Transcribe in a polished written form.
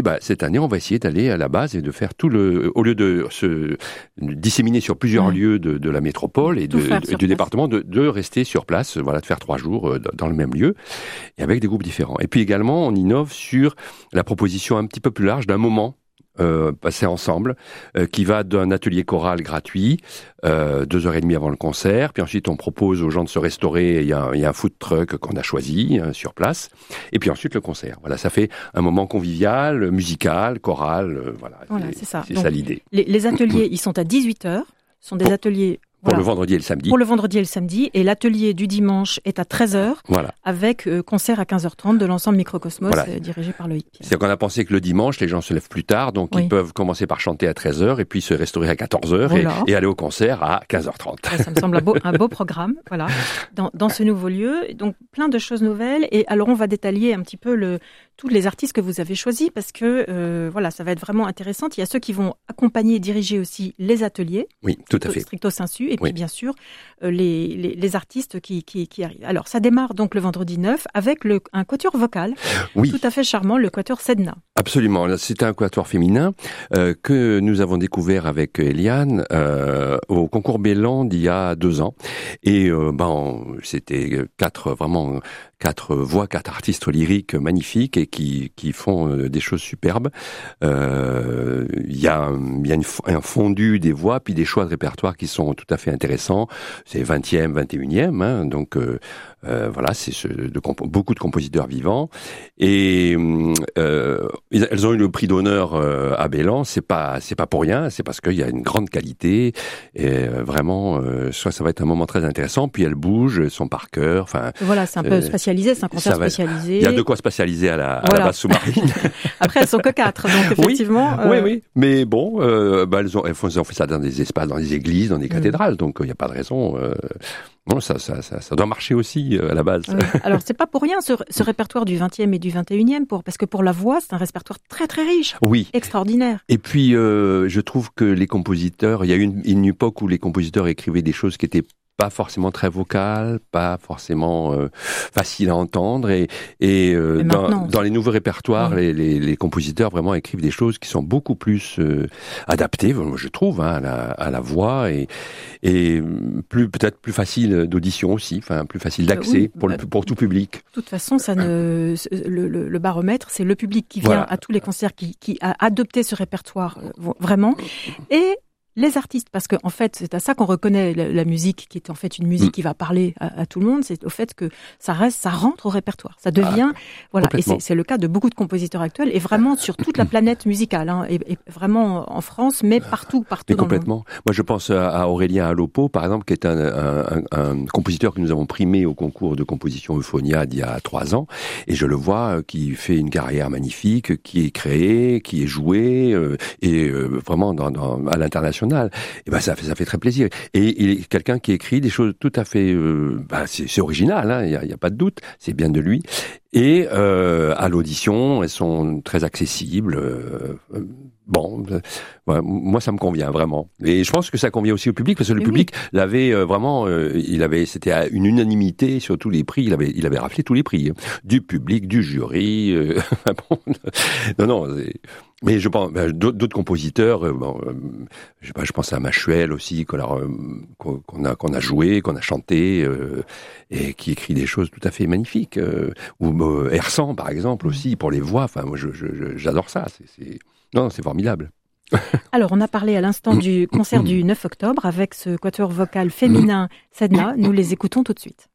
Cette année, on va essayer d'aller à la base et de faire au lieu de se disséminer sur plusieurs lieux de la métropole et du département, de rester sur place, de faire 3 jours dans le même lieu et avec des groupes différents. Et puis également, on innove sur la proposition un petit peu plus large d'un moment passé ensemble, qui va d'un atelier choral gratuit, 2h30 avant le concert, puis ensuite on propose aux gens de se restaurer, il y a un food truck qu'on a choisi sur place, et puis ensuite le concert. Voilà, ça fait un moment convivial, musical, choral, Voilà, c'est ça. C'est ça l'idée. Les ateliers, ils sont à 18h, ce sont des ateliers... Pour le vendredi et le samedi. Pour le vendredi et le samedi. Et l'atelier du dimanche est à 13h, avec concert à 15h30 de l'ensemble Microcosmos, dirigé par Loïc Pierre. C'est qu'on a pensé que le dimanche, les gens se lèvent plus tard, donc ils peuvent commencer par chanter à 13h, et puis se restaurer à 14h, et aller au concert à 15h30. Ça me semble un beau programme, dans ce nouveau lieu. Donc, plein de choses nouvelles. Et alors, on va détailler un petit peu tous les artistes que vous avez choisis, parce que ça va être vraiment intéressant. Il y a ceux qui vont accompagner et diriger aussi les ateliers. Oui, tout à fait. Stricto sensu. Et puis, bien sûr, les artistes qui arrivent. Alors, ça démarre donc le vendredi 9 avec un quatuor vocal tout à fait charmant, le quatuor Sedna. Absolument. C'est un quatuor féminin que nous avons découvert avec Eliane au concours Bélan d'il y a 2 ans. Et c'était 4 voix, 4 artistes lyriques magnifiques et qui font des choses superbes. Il y a un fondu des voix, puis des choix de répertoire qui sont tout à fait intéressants. C'est 20e, 21e, donc c'est beaucoup de compositeurs vivants. Et elles ont eu le prix d'honneur à Bélan. C'est pas pour rien, c'est parce qu'il y a une grande qualité. Et vraiment, ça va être un moment très intéressant. Puis elles bougent, elles sont par cœur. Voilà, c'est un peu spatialisé, c'est un concert spécialisé. Il y a de quoi spatialiser à la base sous-marine. Après, elles sont que 4, donc effectivement. Oui. Mais bon, elles ont fait ça dans des espaces, dans des églises, dans des cathédrales, donc il n'y a pas de raison. Ça doit marcher aussi à la base. Alors, c'est pas pour rien ce répertoire du 20e et du 21e, parce que pour la voix, c'est un répertoire très très riche, extraordinaire. Et puis, je trouve que les compositeurs, il y a eu une époque où les compositeurs écrivaient des choses qui étaient pas forcément très vocales, pas forcément faciles à entendre, et dans les nouveaux répertoires, les compositeurs vraiment écrivent des choses qui sont beaucoup plus adaptées, je trouve, à la voix, et peut-être plus facile d'audition aussi, plus facile d'accès pour tout public. De toute façon, le baromètre, c'est le public qui vient à tous les concerts, qui a adopté ce répertoire vraiment, et les artistes, parce qu'en fait, c'est à ça qu'on reconnaît la musique, qui est en fait une musique qui va parler à tout le monde, c'est au fait que ça rentre au répertoire. Ça devient, et c'est le cas de beaucoup de compositeurs actuels, et vraiment sur toute la planète musicale, et vraiment en France, mais partout dans complètement. le monde. Moi, je pense à Aurélien Alopo, par exemple, qui est un compositeur que nous avons primé au concours de composition Euphonia d'il y a 3 ans, et je le vois, qui fait une carrière magnifique, qui est créée, qui est jouée, vraiment à l'international. Et ça fait très plaisir. Et il est quelqu'un qui écrit des choses tout à fait, c'est original, il y a pas de doute, c'est bien de lui. Et à l'audition, elles sont très accessibles. Moi ça me convient vraiment. Et je pense que ça convient aussi au public, parce que le public l'avait vraiment, c'était une unanimité sur tous les prix. Il avait raflé tous les prix, du public, du jury. Mais je pense d'autres compositeurs. Je pense à Machuel aussi, qu'on a joué, qu'on a chanté, et qui écrit des choses tout à fait magnifiques. Ou Ersan, par exemple, aussi pour les voix. Moi, j'adore ça. C'est formidable. Alors, on a parlé à l'instant du concert du 9 octobre avec ce quatuor vocal féminin Sedna. Nous les écoutons tout de suite.